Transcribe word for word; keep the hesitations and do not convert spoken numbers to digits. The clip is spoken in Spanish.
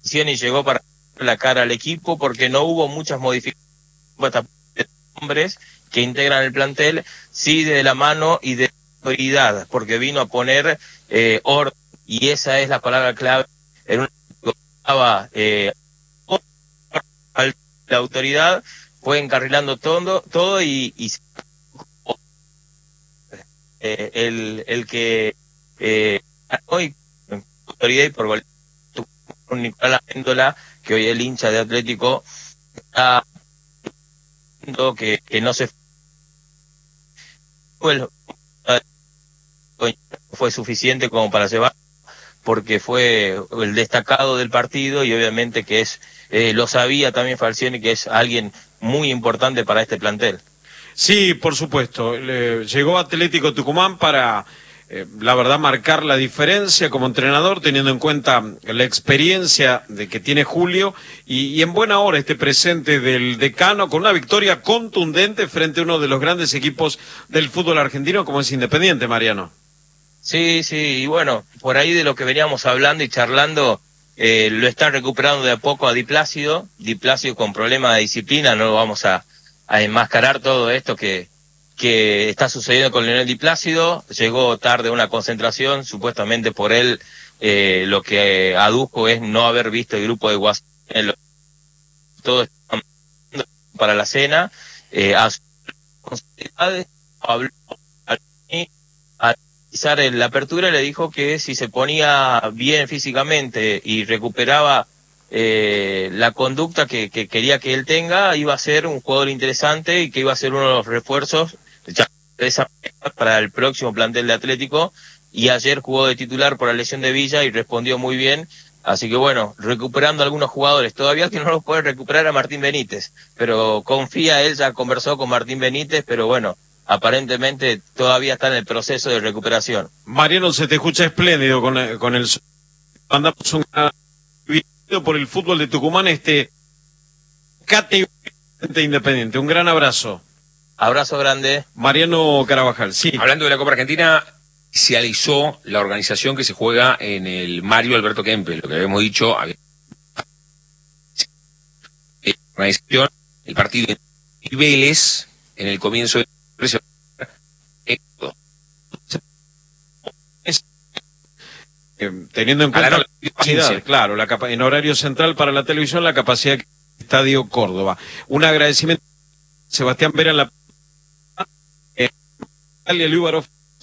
y llegó para la cara al equipo porque no hubo muchas modificaciones de hombres que integran el plantel, sí de la mano y de autoridad, porque vino a poner eh, orden, y esa es la palabra clave en una eh, la autoridad fue encarrilando todo, todo y, y eh, el, el que eh, hoy autoridad y por gol con Nicolás Amendola, que hoy el hincha de Atlético está que, que no se fue, fue suficiente como para llevar, porque fue el destacado del partido y obviamente que es, eh, lo sabía también Falcioni, que es alguien muy importante para este plantel. Sí, por supuesto. Le, llegó Atlético Tucumán para, eh, la verdad, marcar la diferencia como entrenador, teniendo en cuenta la experiencia de que tiene Julio y, y en buena hora este presente del decano con una victoria contundente frente a uno de los grandes equipos del fútbol argentino como es Independiente, Mariano. Sí, sí, y bueno, por ahí de lo que veníamos hablando y charlando, eh, lo están recuperando de a poco a Di Plácido, Di Plácido con problemas de disciplina, no lo vamos a, a enmascarar todo esto que, que está sucediendo con Leonel Di Plácido. Llegó tarde a una concentración, supuestamente por él, eh, lo que adujo es no haber visto el grupo de WhatsApp, todo para la cena, eh, a sus responsabilidades, habló a en la apertura, le dijo que si se ponía bien físicamente y recuperaba eh, la conducta que, que quería que él tenga, iba a ser un jugador interesante y que iba a ser uno de los refuerzos de esa para el próximo plantel de Atlético. Y ayer jugó de titular por la lesión de Villa y respondió muy bien. Así que bueno, recuperando algunos jugadores, todavía que no lo puede recuperar a Martín Benítez, pero confía, él ya conversó con Martín Benítez, pero bueno, aparentemente todavía está en el proceso de recuperación. Mariano, se te escucha espléndido con el, con el... Mandamos un video por el fútbol de Tucumán, este Cate Independiente. Un gran abrazo. Abrazo grande. Mariano Carabajal, sí. Hablando de la Copa Argentina, se alisó la organización que se juega en el Mario Alberto Kempes, lo que habíamos dicho, había... organización, el partido de Vélez, en el comienzo de Eh, teniendo en cuenta la capacidad, claro, la capa en horario central para la televisión, la capacidad del Estadio Córdoba. Un agradecimiento a Sebastián Vera en la... Eh,